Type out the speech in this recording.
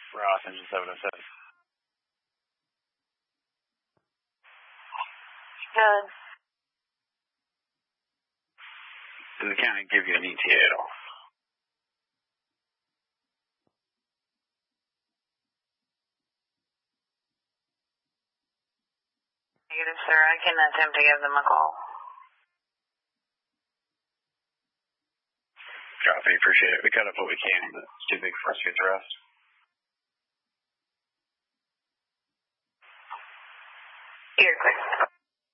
Ross, engine 707. Good. Did the county give you an ETA at all? Negative, sir. I can attempt to give them a call. Copy, appreciate it. We cut up what we can, but it's too big for us to get the rest.